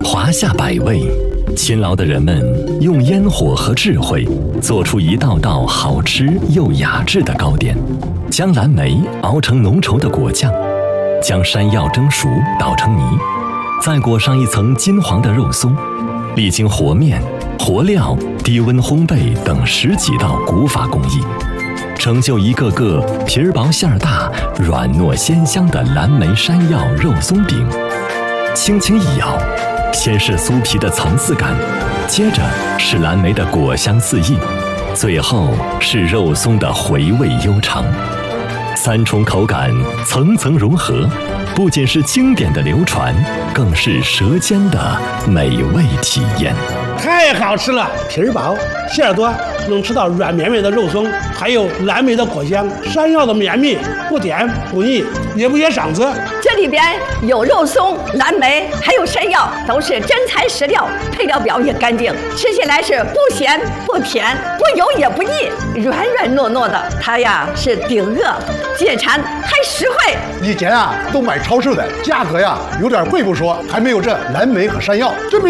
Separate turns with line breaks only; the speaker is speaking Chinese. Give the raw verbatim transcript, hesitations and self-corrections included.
华夏百味，勤劳的人们用烟火和智慧做出一道道好吃又雅致的糕点，将蓝莓熬成浓稠的果酱，将山药蒸熟捣成泥，再裹上一层金黄的肉松，历经和面、和料、低温烘焙等十几道古法工艺，成就一个个皮儿薄馅儿大、软糯鲜香的蓝莓山药肉松饼。轻轻一咬，先是酥皮的层次感，接着是蓝莓的果香四溢，最后是肉松的回味悠长。三重口感层层融合，不仅是经典的流传，更是舌尖的美味体验。
太好吃了，皮儿薄馅儿多，能吃到软绵绵的肉松，还有蓝莓的果香，山药的绵密，不甜不腻，也不噎嗓子。
这里边有肉松、蓝莓，还有山药，都是真材实料，配料表也干净，吃起来是不咸不甜，不油也不腻，软软糯糯的。它呀是顶饿解馋还实惠。
以前啊都买超市的，价格呀有点贵不说，还没有这蓝莓和山药，这比